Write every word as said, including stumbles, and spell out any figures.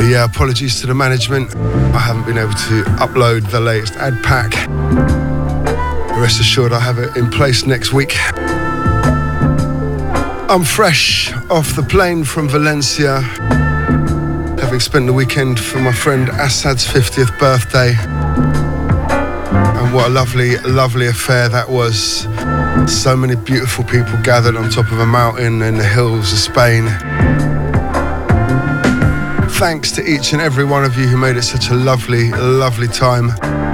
Yeah, apologies to the management. I haven't been able to upload the latest ad pack. Rest assured I'll have it in place next week. I'm fresh off the plane from Valencia, having spent the weekend for my friend Assad's fiftieth birthday. And what a lovely, lovely affair that was. So many beautiful people gathered on top of a mountain in the hills of Spain. Thanks to each and every one of you who made it such a lovely, lovely time.